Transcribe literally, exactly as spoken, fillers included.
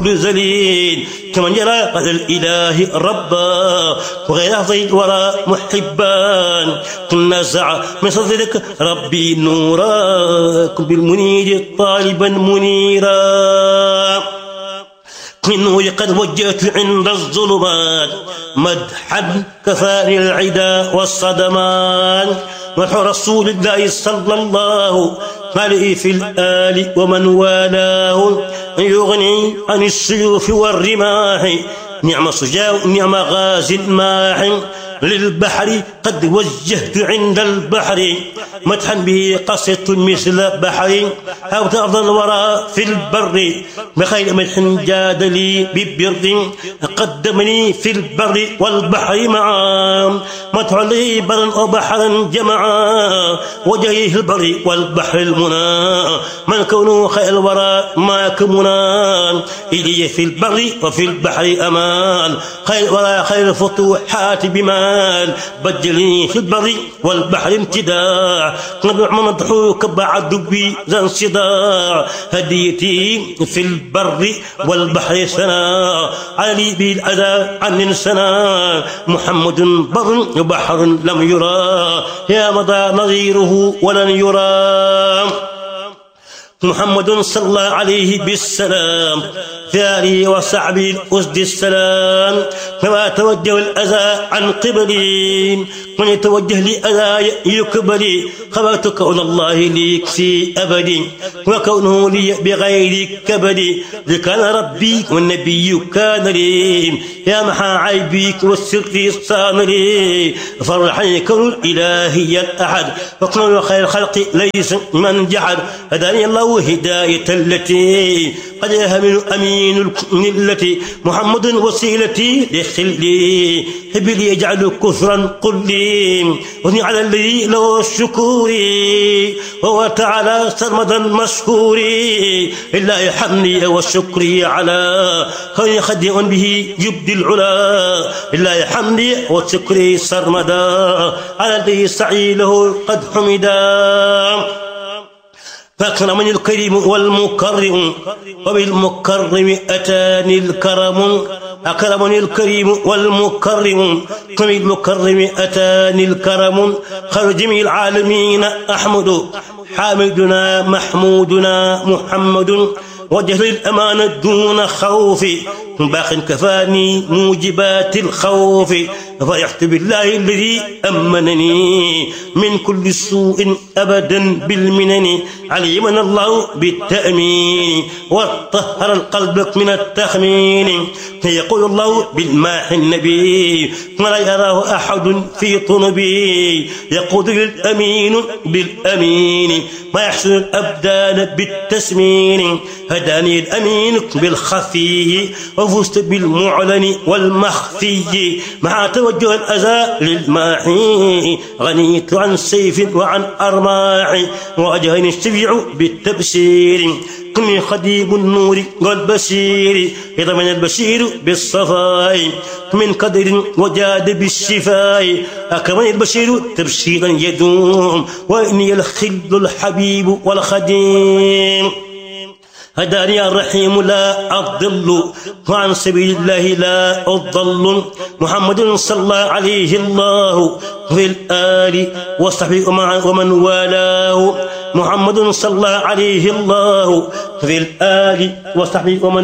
ذليل كمن يرى قد الإله ربا وغير أفضل الورى محبان كنا سعى من صدرك ربي نوراك بالمنير طالبا منيرا منه قد وجهت عند الظلمات مدحا كفاني العدا والصدمان مدح رسول الله صلى الله عليه في الآل ومن والاه يغني عن السيوف والرماح نعم صجاء نعم غاز ماح للبحر قد وجهت عند البحر مدحا به قصدت مثل بحر أو أرض الورى في البر بخير مدح جاد لي ببر قدمني في البر والبحر معا مدح لي برا وبحرا جمعا وجهه البر والبحر المنى من كونه خير الورى ما كمنا إلي في البر وفي البحر أمان خير ولا خير الفتوحات بما بدلني في البر والبحر امتداع نبع مدحوك بعد بي ذا انصداع هديتي في البر والبحر سنا علي بالأذى عن سنا محمد بر وبحر لم يرى يا مضى نظيره ولن يرى محمد صلى الله عليه بالسلام ثاني وصعبي الأسد السلام كما توجه الأذى عن قبلي من يتوجه لأذى يكبلي خبرت كون الله لي في أبدي وكونه لي بغير كبدي لكان ربي والنبي كان لي يا محا عيبيك والسر صان لي فرحني كون الإلهي الأحد وكون خير الخلق ليس من جحد هداني الله هداية التي قد يهمل أمين التي محمد وسيلتي لخلي هبلي يجعل كثرا قل لي وثني على الذي له الشكور وهو تعالى سرمدا مشكوري إلا حملي والشكري على خير خديع به يبدي العلا إلا حملي والشكري سرمدا على الذي سعي له قد حمدا فأكرمني الكريم والمكرم وبالمكرم أتاني الكرم أكرمني الكريم والمكرم وبالمكرم أتاني الكرم خير جميع العالمين أحمد حامدنا محمودنا محمد وجه للأمانة دون خوف باق كفاني موجبات الخوف فرحت بالله الذي أمنني من كل سوء أبدا بالمنن علمنا الله بالتأمين وطهر القلب من التخمين يقول الله بالماح النبي ولا يراه أحد في طنبي يقود الأمين بالأمين ما يحسن الأبدان بالتسمين هداني الأمين بالخفي وفزت بالمعلن والمخفي مع توجه الأذى للماحي غنيت عن سيف وعن أرماح وأجهني الشفيع بالتبشير كن خديب النور والبشير إذا من البشير بالصفاء من قدر وجاد بالشفاء أكرمني البشير تبشيرا يدوم وإني الخل الحبيب والخديم هداني الرحيم لا أضل وعن سبيل الله لا أضل محمد صلى الله عليه الله في الآل وصحبه ومن والاه محمد صلى الله عليه الله في الآل وصحبه ومن